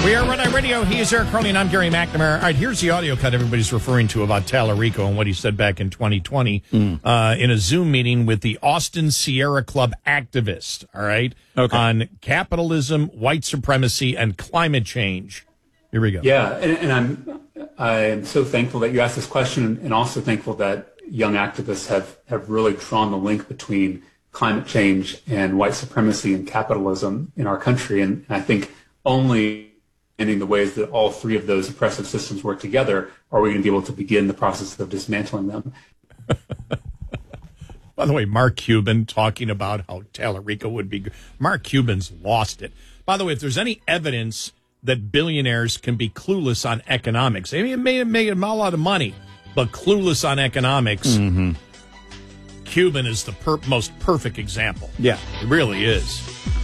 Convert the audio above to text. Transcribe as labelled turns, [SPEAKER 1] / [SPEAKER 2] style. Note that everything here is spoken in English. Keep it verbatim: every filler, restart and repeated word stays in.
[SPEAKER 1] We are Red Eye Radio. He is Eric Crowley, and I'm Gary McNamara. All right, here's the audio cut everybody's referring to about Tallarico and what he said back in twenty twenty mm. uh, in a Zoom meeting with the Austin Sierra Club activists, all right, okay. on capitalism, white supremacy, and climate change. Here we go.
[SPEAKER 2] Yeah, and, and I'm I'm so thankful that you asked this question, and also thankful that young activists have, have really drawn the link between climate change and white supremacy and capitalism in our country. And, and I think only in the ways that all three of those oppressive systems work together are we going to be able to begin the process of dismantling them.
[SPEAKER 1] By the way, Mark Cuban talking about how Tallarico would be good. Mark Cuban's lost it. By the way, if there's any evidence that billionaires can be clueless on economics, I mean, it may have made them a lot of money, but clueless on economics, mm-hmm. Cuban is the per- most perfect example.
[SPEAKER 3] Yeah.
[SPEAKER 1] It really is.